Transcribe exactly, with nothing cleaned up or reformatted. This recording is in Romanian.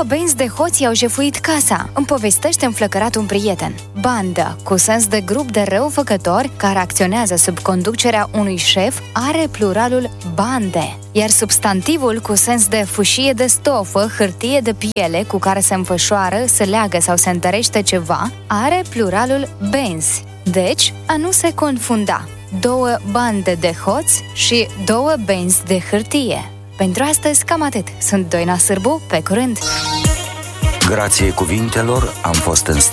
benzi de hoți i-au jefuit casa, îmi povestește înflăcărat un prieten. Bandă, cu sens de grup de răufăcători care acționează sub conducerea unui șef, are pluralul bande, iar substantivul cu sens de fâșie de stofă, hârtie de piele cu care se înfășoară, se leagă sau se întărește ceva, are pluralul benzi. Deci, a nu se confunda două bande de hoți și două benzi de hârtie. Pentru astăzi, cam atât. Sunt Doina Sârbu, pe curând! Grație cuvintelor am fost în